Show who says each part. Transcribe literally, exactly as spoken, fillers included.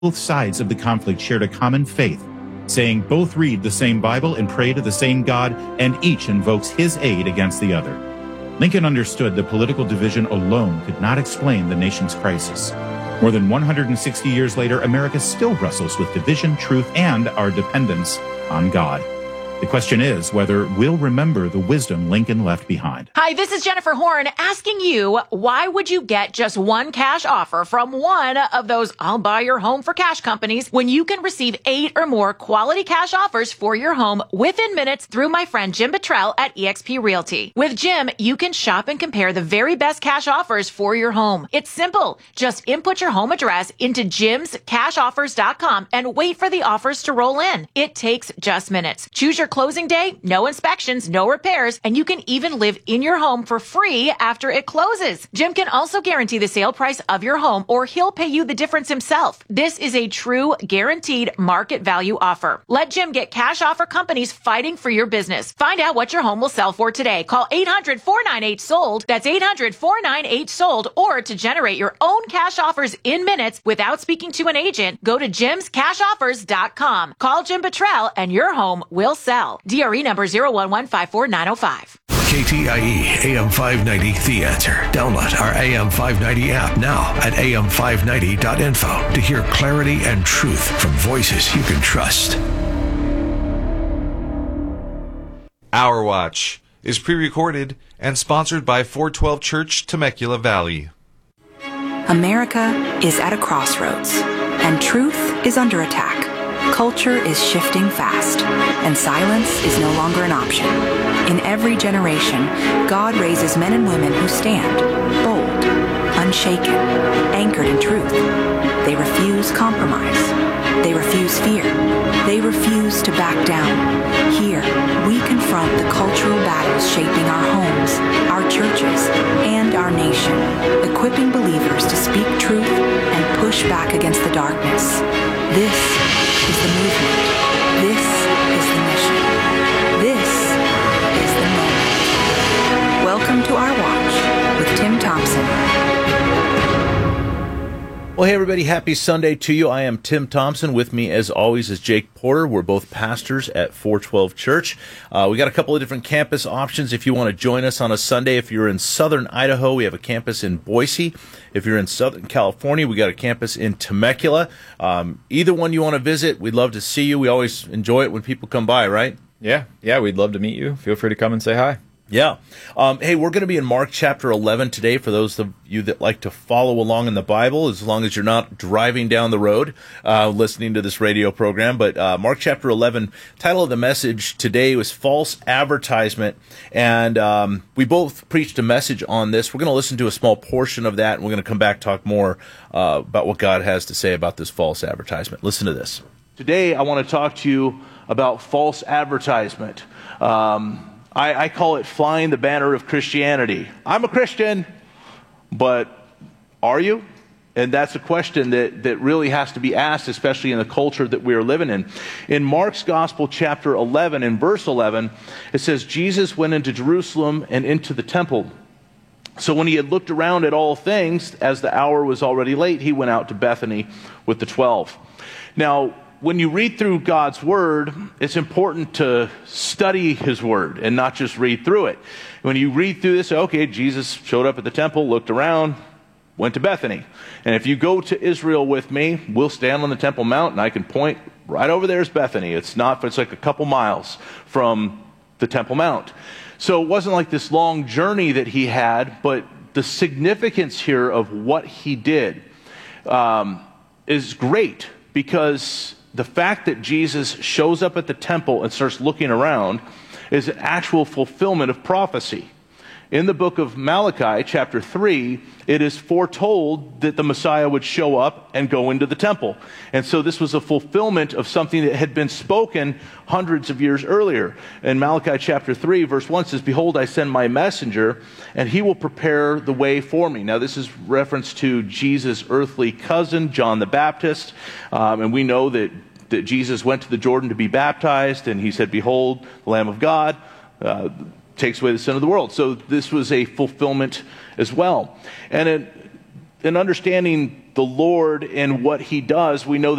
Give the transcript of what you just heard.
Speaker 1: Both sides of the conflict shared a common faith, saying both read the same Bible and pray to the same God, and each invokes his aid against the other. Lincoln understood that political division alone could not explain the nation's crisis. More than one hundred sixty years later, America still wrestles with division, truth, and our dependence on God. The question is whether we'll remember the wisdom Lincoln left behind.
Speaker 2: Hi, this is Jennifer Horn asking you, why would you get just one cash offer from one of those I'll buy your home for cash companies when you can receive eight or more quality cash offers for your home within minutes through my friend Jim Buttrell at eXp Realty? With Jim, you can shop and compare the very best cash offers for your home. It's simple. Just input your home address into jims cash offers dot com and wait for the offers to roll in. It takes just minutes. Choose your closing day, no inspections, no repairs, and you can even live in your home for free after it closes. Jim can also guarantee the sale price of your home, or he'll pay you the difference himself. This is a true guaranteed market value offer. Let Jim get cash offer companies fighting for your business. Find out what your home will sell for today. Call eight hundred, four nine eight, sold. That's eight hundred, four nine eight, sold. Or to generate your own cash offers in minutes without speaking to an agent, go to jims cash offers dot com. Call Jim Buttrell and your home will sell. D R E number zero one one five four nine zero five.
Speaker 3: K T I E A M five ninety The Answer. Download our A M five ninety app now at A M five ninety dot info to hear clarity and truth from voices you can trust.
Speaker 4: Our Watch is pre-recorded and sponsored by four twelve Church, Temecula Valley.
Speaker 5: America is at a crossroads, and truth is under attack. Culture is shifting fast, and silence is no longer an option. In every generation, God raises men and women who stand, bold, unshaken, anchored in truth. They refuse compromise. They refuse fear. They refuse to back down. Here, we confront the cultural battles shaping our homes, our churches, and our nation, equipping believers to speak truth and push back against the darkness. This is the movement. This is the mission. This is the moment. Welcome to Our Watch with Tim Thompson.
Speaker 6: Well, hey, everybody. Happy Sunday to you. I am Tim Thompson. With me, as always, is Jake Porter. We're both pastors at four twelve Church. Uh, we got a couple of different campus options if you want to join us on a Sunday. If you're in southern Idaho, we have a campus in Boise. If you're in Southern California, we got a campus in Temecula. Um, either one you want to visit, we'd love to see you. We always enjoy it when people come by, right?
Speaker 7: Yeah, yeah, we'd love to meet you. Feel free to come and say hi.
Speaker 6: Yeah. Um, hey, we're going to be in Mark chapter eleven today for those of you that like to follow along in the Bible, as long as you're not driving down the road uh, listening to this radio program. But uh, Mark chapter eleven, title of the message today was False Advertisement. And um, we both preached a message on this. We're going to listen to a small portion of that, and we're going to come back talk more uh, about what God has to say about this false advertisement. Listen to this.
Speaker 8: Today, I want to talk to you about false advertisement. Um I, I call it flying the banner of Christianity. I'm a Christian, but are you? And that's a question that, that really has to be asked, especially in the culture that we are living in. In Mark's Gospel, chapter eleven, in verse eleven, it says, Jesus went into Jerusalem and into the temple. So when he had looked around at all things, as the hour was already late, he went out to Bethany with the twelve. Now, when you read through God's Word, it's important to study His Word and not just read through it. When you read through this, okay, Jesus showed up at the temple, looked around, went to Bethany. And if you go to Israel with me, we'll stand on the Temple Mount, and I can point right over there is Bethany. It's not, it's like a couple miles from the Temple Mount. So it wasn't like this long journey that he had, but the significance here of what he did um, is great, because the fact that Jesus shows up at the temple and starts looking around is an actual fulfillment of prophecy. In the book of Malachi, chapter three, it is foretold that the Messiah would show up and go into the temple. And so this was a fulfillment of something that had been spoken hundreds of years earlier. In Malachi chapter three, verse one says, "Behold, I send my messenger, and he will prepare the way for me." Now this is reference to Jesus' earthly cousin, John the Baptist. Um, and we know that, that Jesus went to the Jordan to be baptized, and he said, "Behold, the Lamb of God, uh, takes away the sin of the world." So this was a fulfillment as well. And in, in understanding the Lord and what he does, we know